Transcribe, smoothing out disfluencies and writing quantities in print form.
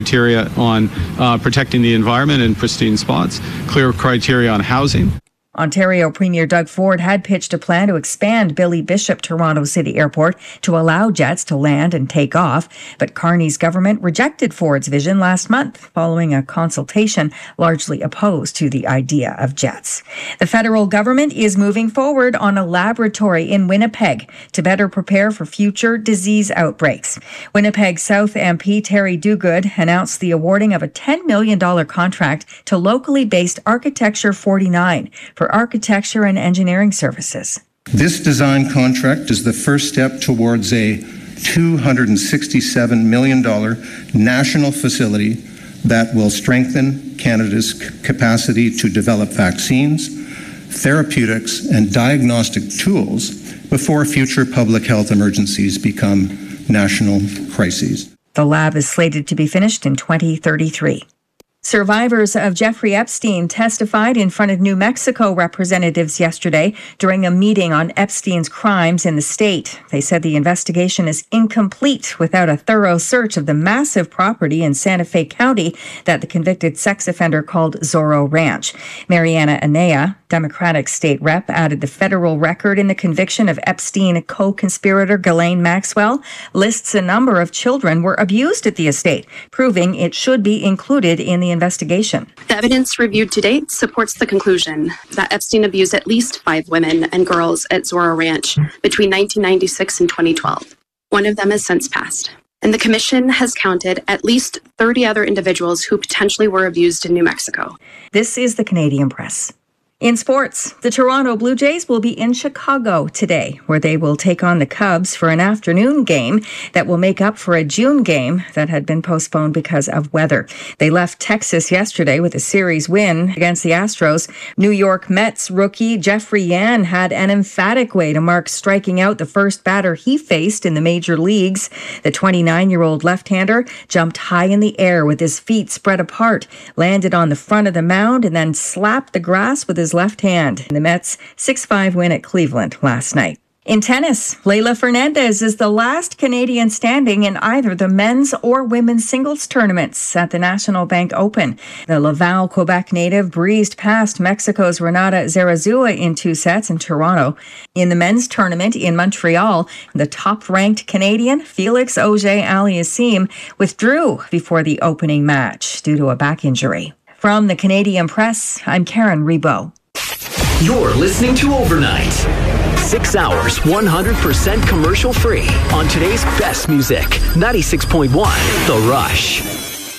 Criteria on protecting the environment and pristine spots, clear criteria on housing. Ontario Premier Doug Ford had pitched a plan to expand Billy Bishop Toronto City Airport to allow jets to land and take off, but Carney's government rejected Ford's vision last month following a consultation largely opposed to the idea of jets. The federal government is moving forward on a laboratory in Winnipeg to better prepare for future disease outbreaks. Winnipeg South MP Terry Duguid announced the awarding of a $10 million contract to locally based Architecture 49 for architecture and engineering services. This design contract is the first step towards a $267 million national facility that will strengthen Canada's capacity to develop vaccines, therapeutics, and diagnostic tools before future public health emergencies become national crises. The lab is slated to be finished in 2033. Survivors of Jeffrey Epstein testified in front of New Mexico representatives yesterday during a meeting on Epstein's crimes in the state. They said the investigation is incomplete without a thorough search of the massive property in Santa Fe County that the convicted sex offender called Zorro Ranch. Mariana Anea, Democratic state rep, added the federal record in the conviction of Epstein co-conspirator Ghislaine Maxwell lists a number of children were abused at the estate, proving it should be included in the investigation. The evidence reviewed to date supports the conclusion that Epstein abused at least 5 women and girls at Zorro Ranch between 1996 and 2012. One of them has since passed. And the commission has counted at least 30 other individuals who potentially were abused in New Mexico. This is the Canadian Press. In sports, the Toronto Blue Jays will be in Chicago today, where they will take on the Cubs for an afternoon game that will make up for a June game that had been postponed because of weather. They left Texas yesterday with a series win against the Astros. New York Mets rookie Jeffrey Yan had an emphatic way to mark striking out the first batter he faced in the major leagues. The 29-year-old left-hander jumped high in the air with his feet spread apart, landed on the front of the mound, and then slapped the grass with his left hand in the Mets' 6-5 win at Cleveland last night. In tennis, Leylah Fernandez is the last Canadian standing in either the men's or women's singles tournaments at the National Bank Open. The Laval, Quebec native breezed past Mexico's Renata Zarazua in 2 sets in Toronto. In the men's tournament in Montreal, the top-ranked Canadian Felix Auger-Aliassime withdrew before the opening match due to a back injury. From the Canadian Press, I'm Karen Rebo. You're listening to Overnight. 6 hours, 100% commercial free on today's best music. 96.1 The Rush.